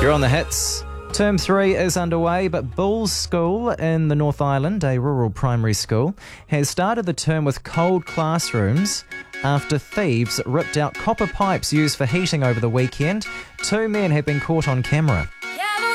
You're on the hits. Term 3 is underway, but Bulls School in the North Island, a rural primary school, has started the term with cold classrooms after thieves ripped out copper pipes used for heating over the weekend. 2 men have been caught on camera.